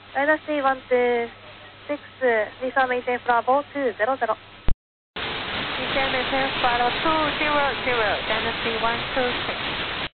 Dynasty 126, Lisa maintain Bravo 200. Lisa maintain Bravo 200, Dynasty 126.